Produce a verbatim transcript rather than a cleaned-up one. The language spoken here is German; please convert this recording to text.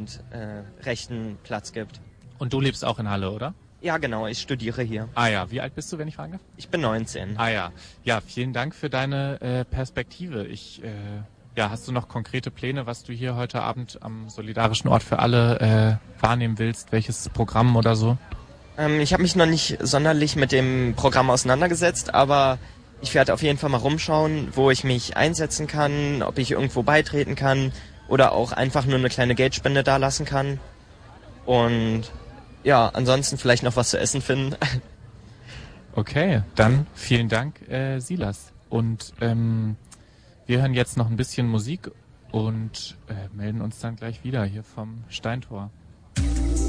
und äh, rechten Platz gibt. Und du lebst auch in Halle, oder? Ja, genau, ich studiere hier. Ah ja, wie alt bist du, wenn ich fragen darf? Ich bin neunzehn. Ah ja, ja, vielen Dank für deine äh, Perspektive. Ich, äh, ja, hast du noch konkrete Pläne, was du hier heute Abend am Solidarischen Ort für alle äh, wahrnehmen willst? Welches Programm oder so? Ähm, ich habe mich noch nicht sonderlich mit dem Programm auseinandergesetzt, aber ich werde auf jeden Fall mal rumschauen, wo ich mich einsetzen kann, ob ich irgendwo beitreten kann oder auch einfach nur eine kleine Geldspende dalassen kann. Und ja, ansonsten vielleicht noch was zu essen finden. Okay, dann vielen Dank, äh, Silas. Und ähm, wir hören jetzt noch ein bisschen Musik und äh, melden uns dann gleich wieder hier vom Steintor.